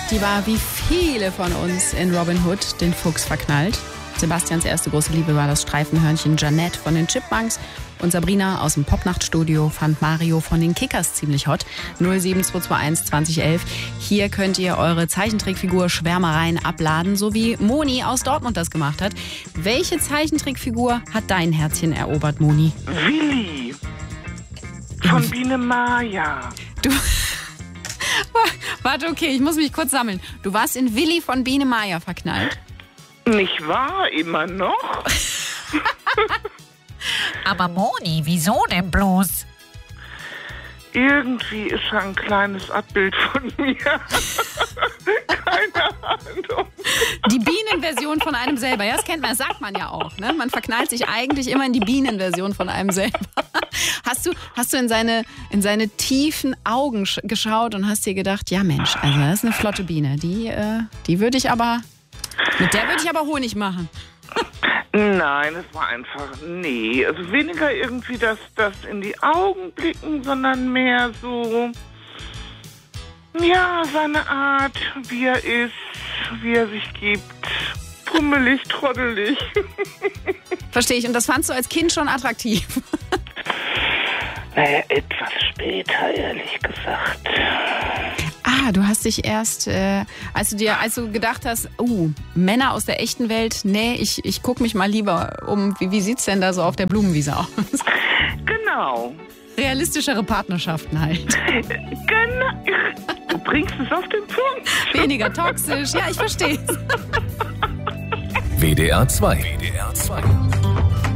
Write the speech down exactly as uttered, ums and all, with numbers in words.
Die war wie viele von uns in Robin Hood, den Fuchs, verknallt. Sebastians erste große Liebe war das Streifenhörnchen Jeanette von den Chipmunks. Und Sabrina aus dem Popnachtstudio fand Mario von den Kickers ziemlich hot. null sieben zwei zwei eins zwanzig elf. Hier könnt ihr eure Zeichentrickfigur Schwärmereien abladen, so wie Moni aus Dortmund das gemacht hat. Welche Zeichentrickfigur hat dein Herzchen erobert, Moni? Willi von Biene Maya. Du... Warte, okay, ich muss mich kurz sammeln. Du warst in Willi von Biene Maya verknallt? Nicht wahr? Immer noch? Aber Moni, wieso denn bloß? Irgendwie ist er ein kleines Abbild von mir. Keine Ahnung. Die Bienenversion von einem selber, ja, das kennt man, das sagt man ja auch. Ne? Man verknallt sich eigentlich immer in die Bienenversion von einem selber. Hast du, hast du in seine, in seine tiefen Augen sch- geschaut und hast dir gedacht, ja Mensch, also das ist eine flotte Biene, die, äh, die würde ich aber, mit der würde ich aber Honig machen. Nein, es war einfach, nee, also weniger irgendwie das, das in die Augen blicken, sondern mehr so, ja, seine Art, wie er ist, wie er sich gibt, pummelig, trottelig. Verstehe ich, und das fandst du als Kind schon attraktiv? Naja, etwas später, ehrlich gesagt. Ah, du hast dich erst, äh, als du dir, als du gedacht hast, uh, Männer aus der echten Welt, nee, ich, ich gucke mich mal lieber um. Wie, wie sieht's denn da so auf der Blumenwiese aus? Genau. Realistischere Partnerschaften halt. Genau. Du bringst es auf den Punkt. Weniger toxisch, ja, ich verstehe es. W D R zwei. W D R zwei.